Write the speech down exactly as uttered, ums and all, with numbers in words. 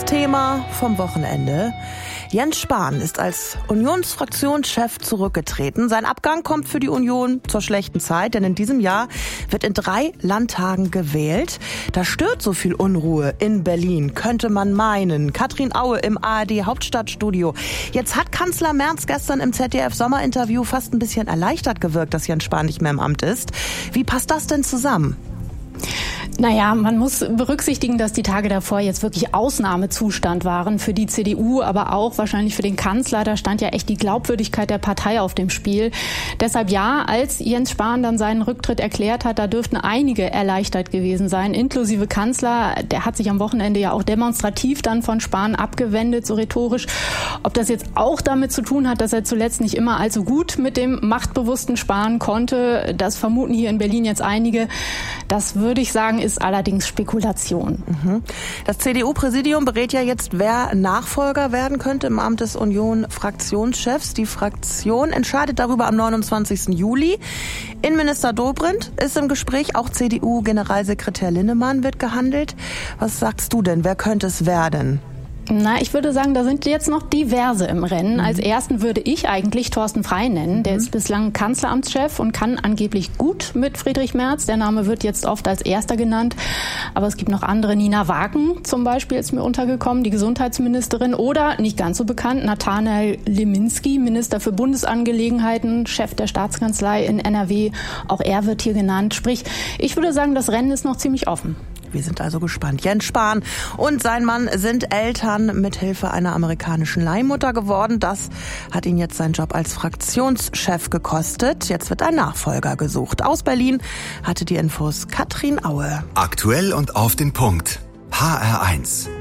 Thema vom Wochenende. Jens Spahn ist als Unionsfraktionschef zurückgetreten. Sein Abgang kommt für die Union zur schlechten Zeit, denn in diesem Jahr wird in drei Landtagen gewählt. Da stört so viel Unruhe in Berlin, könnte man meinen. Katrin Aue im A R D Hauptstadtstudio. Jetzt hat Kanzler Merz gestern im Z D F-Sommerinterview fast ein bisschen erleichtert gewirkt, dass Jens Spahn nicht mehr im Amt ist. Wie passt das denn zusammen? Naja, man muss berücksichtigen, dass die Tage davor jetzt wirklich Ausnahmezustand waren für die C D U, aber auch wahrscheinlich für den Kanzler. Da stand ja echt die Glaubwürdigkeit der Partei auf dem Spiel. Deshalb ja, als Jens Spahn dann seinen Rücktritt erklärt hat, da dürften einige erleichtert gewesen sein, inklusive Kanzler. Der hat sich am Wochenende ja auch demonstrativ dann von Spahn abgewendet, so rhetorisch. Ob das jetzt auch damit zu tun hat, dass er zuletzt nicht immer allzu gut mit dem machtbewussten Spahn konnte, das vermuten hier in Berlin jetzt einige. Das würde ich sagen, ist allerdings Spekulation. Das C D U-Präsidium berät ja jetzt, wer Nachfolger werden könnte im Amt des Union-Fraktionschefs. Die Fraktion entscheidet darüber am neunundzwanzigsten Juli. Innenminister Dobrindt ist im Gespräch, auch C D U-Generalsekretär Linnemann wird gehandelt. Was sagst du denn, wer könnte es werden? Na, ich würde sagen, da sind jetzt noch diverse im Rennen. Mhm. Als ersten würde ich eigentlich Thorsten Frey nennen. Der mhm. ist bislang Kanzleramtschef und kann angeblich gut mit Friedrich Merz. Der Name wird jetzt oft als erster genannt. Aber es gibt noch andere. Nina Wagen zum Beispiel ist mir untergekommen, die Gesundheitsministerin. Oder, nicht ganz so bekannt, Nathanael Leminski, Minister für Bundesangelegenheiten, Chef der Staatskanzlei in N R W. Auch er wird hier genannt. Sprich, ich würde sagen, das Rennen ist noch ziemlich offen. Wir sind also gespannt. Jens Spahn und sein Mann sind Eltern mit Hilfe einer amerikanischen Leihmutter geworden. Das hat ihn jetzt seinen Job als Fraktionschef gekostet. Jetzt wird ein Nachfolger gesucht. Aus Berlin hatte die Infos Katrin Aue. Aktuell und auf den Punkt. H R eins.